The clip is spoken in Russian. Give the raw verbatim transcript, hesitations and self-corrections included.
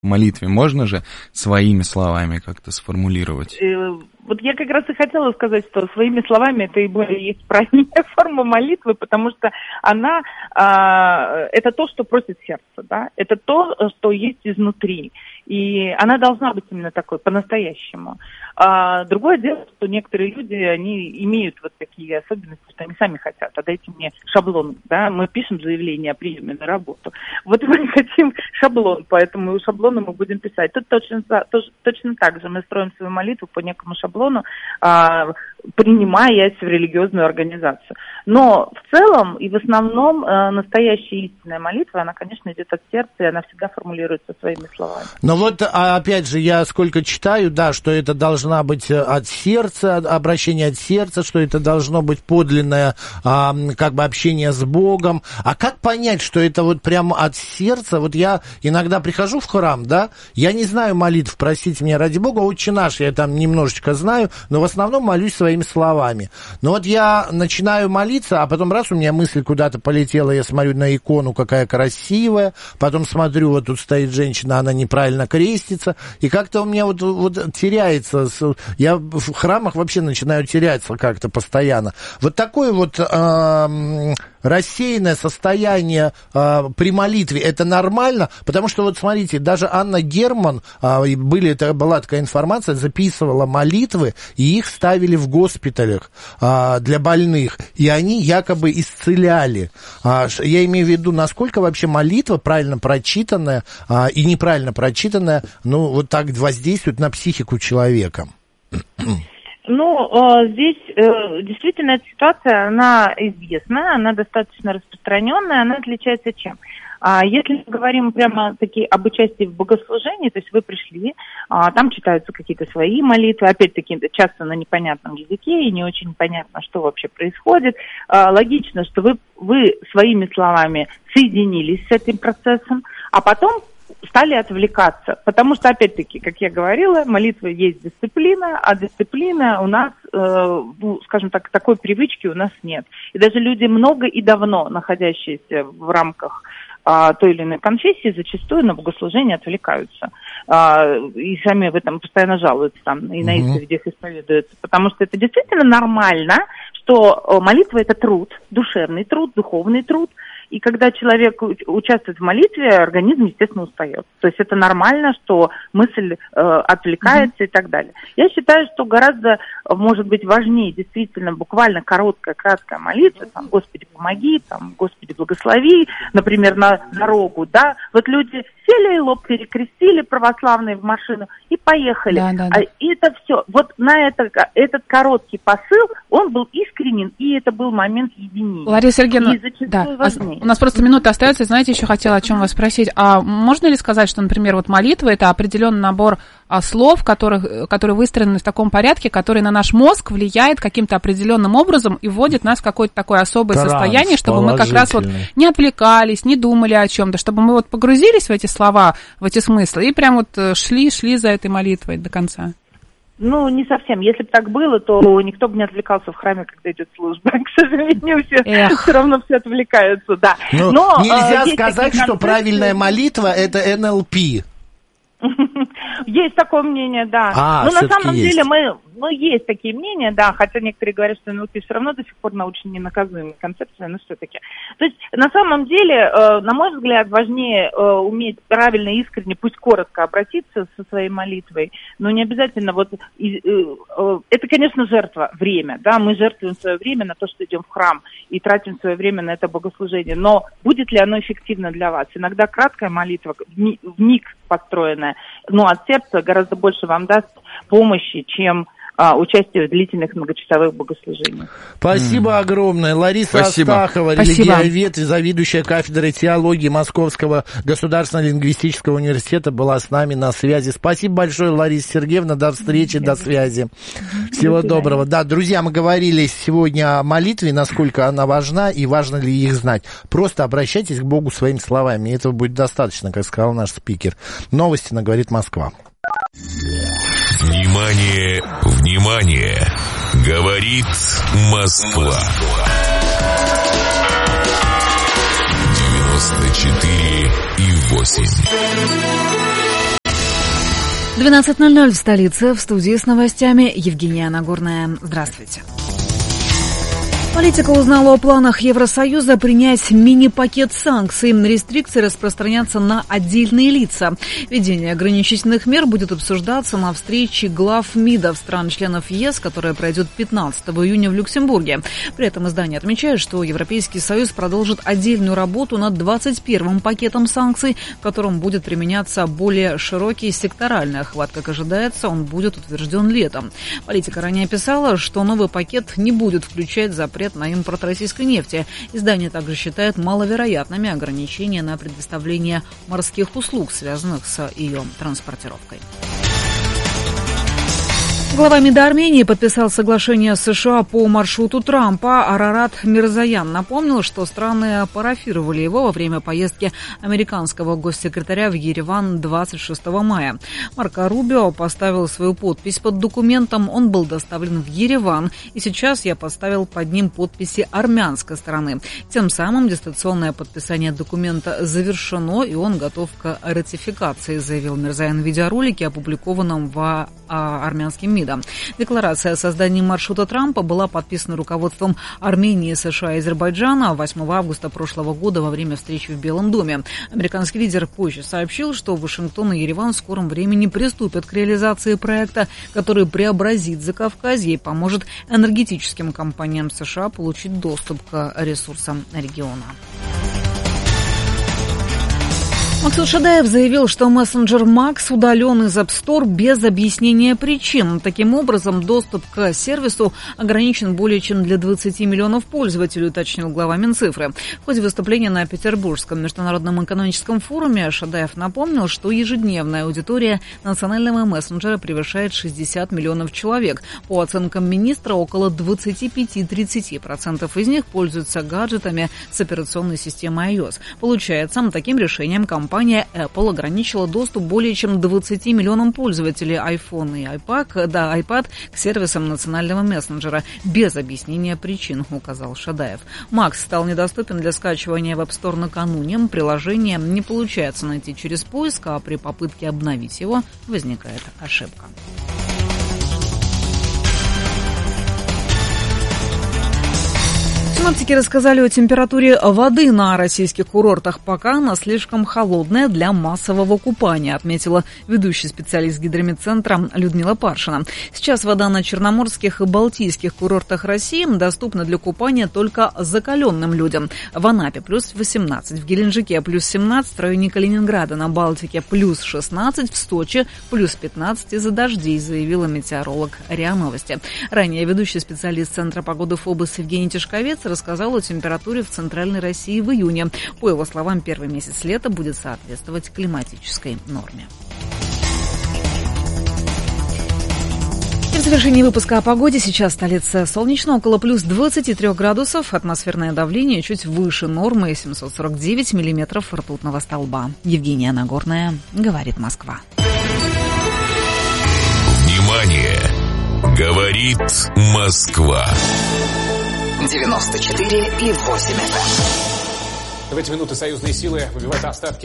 в молитве можно же своими словами как-то сформулировать? Вот я как раз и хотела сказать, что своими словами это и более есть правильная форма молитвы, потому что она, а, это то, что просит сердце, да, это то, что есть изнутри, и она должна быть именно такой, по-настоящему. А, другое дело, что некоторые люди, они имеют вот такие особенности, что они сами хотят, а дайте мне шаблон, да, мы пишем заявление о приеме на работу, вот мы хотим шаблон, поэтому шаблоны мы будем писать. Тут точно, точно так же мы строим свою молитву по некому шаблону, а, принимаясь в религиозную организацию. Но в целом и в основном а, настоящая истинная молитва, она, конечно, идет от сердца, и она всегда формулируется своими словами. Но вот, опять же, я сколько читаю, да, что это должна быть от сердца, обращение от сердца, что это должно быть подлинное, а, как бы, общение с Богом. А как понять, что это вот прямо от сердца? Вот я иногда прихожу в храм, да, я не знаю молитв, простите меня ради Бога, «Отче наш» я там немножечко знаю, но в основном молюсь своими словами. Но вот я начинаю молиться, а потом раз у меня мысль куда-то полетела, я смотрю на икону, какая красивая, потом смотрю, вот тут стоит женщина, она неправильно крестится, и как-то у меня вот, вот теряется, я в храмах вообще начинаю теряться как-то постоянно. Вот такое вот э, рассеянное состояние э, при молитве, это нормально? Потому что вот смотрите, даже Анна Герман, э, были, это была такая информация, записывала молитвы, и их ставили в госпиталях э, для больных, и они якобы исцеляли. Э, я имею в виду, насколько вообще молитва, правильно прочитанная э, и неправильно прочитанная, ну, вот так воздействует на психику человека. Ну, здесь действительно эта ситуация, она известна, она достаточно распространенная, она отличается чем? Если мы говорим прямо-таки об участии в богослужении, то есть вы пришли, там читаются какие-то свои молитвы, опять-таки часто на непонятном языке, и не очень понятно, что вообще происходит. Логично, что вы, вы своими словами соединились с этим процессом, а потом стали отвлекаться, потому что, опять-таки, как я говорила, молитва есть дисциплина, а дисциплина у нас, э, ну, скажем так, такой привычки у нас нет. И даже люди много и давно находящиеся в рамках а, той или иной конфессии зачастую на богослужение отвлекаются. А, и сами в этом постоянно жалуются, там, и на исповедях исповедуются, потому что это действительно нормально, что молитва – это труд, душевный труд, духовный труд. И когда человек участвует в молитве, организм, естественно, устает. То есть это нормально, что мысль э, отвлекается mm-hmm. и так далее. Я считаю, что гораздо, может быть, важнее действительно буквально короткая, краткая молитва, там, «Господи, помоги», там, «Господи, благослови», например, на дорогу, да. Вот люди сели и лоб перекрестили православные в машину и поехали. Да, да, да. А, и это все. Вот на это, этот короткий посыл, он был искренен, и это был момент единения. Лариса Сергеевна, да, у нас просто минута остается, знаете, еще хотела о чем вас спросить. А можно ли сказать, что, например, вот молитва – это определенный набор а, слов, которых, которые выстроены в таком порядке, который на наш мозг влияет каким-то определенным образом и вводит нас в какое-то такое особое Транс, состояние, чтобы мы как раз вот не отвлекались, не думали о чем-то, чтобы мы вот погрузились в эти слова, в эти смыслы и прям вот шли, шли за этой молитвой до конца? Ну, не совсем. Если бы так было, то никто бы не отвлекался в храме, когда идет служба. К сожалению, все, все равно все отвлекаются, да. Но, Но нельзя э, сказать, что правильная молитва – это эн эл пи. Есть такое мнение, да. А, но на самом есть. деле мы, ну, есть такие мнения, да, хотя некоторые говорят, что эн эл пи все равно до сих пор научно ненаказуемая концепция, но все-таки. То есть, на самом деле, э, на мой взгляд, важнее э, уметь правильно, искренне, пусть коротко обратиться со своей молитвой, но не обязательно вот, э, э, это, конечно, жертва, время, да, мы жертвуем свое время на то, что идем в храм и тратим свое время на это богослужение, но будет ли оно эффективно для вас? Иногда краткая молитва, в миг построенная, но от сердца гораздо больше вам даст помощи, чем а, участие в длительных многочасовых богослужениях. Спасибо mm. огромное. Лариса Спасибо. Астахова, религиовед, заведующая кафедрой теологии Московского государственного лингвистического университета, была с нами на связи. Спасибо большое, Лариса Сергеевна. До встречи, до связи. Всего доброго. Да, друзья, мы говорили сегодня о молитве, насколько она важна и важно ли их знать. Просто обращайтесь к Богу своими словами. И этого будет достаточно, как сказал наш спикер. Новости на «Говорит Москва». Внимание, внимание! Говорит Москва. девяносто четыре и восемь. двенадцать ноль ноль в столице. В студии с новостями Евгения Нагорная. Здравствуйте. Политика узнала о планах Евросоюза принять мини-пакет санкций. Рестрикции распространятся на отдельные лица. Введение ограничительных мер будет обсуждаться на встрече глав МИДов стран-членов ЕС, которая пройдет пятнадцатого июня в Люксембурге. При этом издание отмечает, что Европейский Союз продолжит отдельную работу над двадцать первым пакетом санкций, в котором будет применяться более широкий секторальный охват. Как ожидается, он будет утвержден летом. Политика ранее писала, что новый пакет не будет включать запрет на импорт российской нефти. Издание также считает маловероятными ограничения на предоставление морских услуг, связанных с ее транспортировкой. Глава МИДа Армении подписал соглашение с США по маршруту Трампа. Арарат Мирзоян напомнил, что страны парафировали его во время поездки американского госсекретаря в Ереван двадцать шестого мая. Марко Рубио поставил свою подпись под документом. Он был доставлен в Ереван, и сейчас я поставил под ним подписи армянской стороны. Тем самым дистанционное подписание документа завершено, и он готов к ратификации, заявил Мирзоян в видеоролике, опубликованном в армянским МИДом. Декларация о создании маршрута Трампа была подписана руководством Армении, США и Азербайджана восьмого августа прошлого года во время встречи в Белом доме. Американский лидер позже сообщил, что Вашингтон и Ереван в скором времени приступят к реализации проекта, который преобразит Закавказье и поможет энергетическим компаниям США получить доступ к ресурсам региона. Максут Шадаев заявил, что мессенджер Макс удален из App Store без объяснения причин. Таким образом, доступ к сервису ограничен более чем для двадцати миллионов пользователей, уточнил глава Минцифры. В ходе выступления на Петербургском международном экономическом форуме Шадаев напомнил, что ежедневная аудитория национального мессенджера превышает шестьдесят миллионов человек. По оценкам министра, около двадцать пять-тридцать процентов из них пользуются гаджетами с операционной системой iOS. Получается, таким решением компания Компания Apple ограничила доступ более чем двадцати миллионам пользователей iPhone и iPad, да, iPad к сервисам национального мессенджера без объяснения причин, указал Шадаев. Макс стал недоступен для скачивания в App Store накануне. Приложение не получается найти через поиск, а при попытке обновить его возникает ошибка. Синоптики рассказали о температуре воды на российских курортах. Пока она слишком холодная для массового купания, отметила ведущий специалист Гидромедцентра Людмила Паршина. Сейчас вода на черноморских и балтийских курортах России доступна для купания только закаленным людям. В Анапе плюс восемнадцать, в Геленджике плюс семнадцать, в районе Калининграда на Балтике плюс шестнадцать, в Сочи плюс пятнадцать из-за дождей, заявила метеоролог РИА Новости. Ранее ведущий специалист Центра погоды ФОБОС Евгений Тишковец рассказал о температуре в Центральной России в июне. По его словам, первый месяц лета будет соответствовать климатической норме. И в завершении выпуска о погоде. Сейчас в столице солнечно, около плюс двадцати трёх градусов. Атмосферное давление чуть выше нормы, семьсот сорок девять миллиметров ртутного столба. Евгения Нагорная, говорит Москва. Внимание! Говорит Москва. девяносто четыре и восемь эф эм. В эти минуты союзные силы выбивают остатки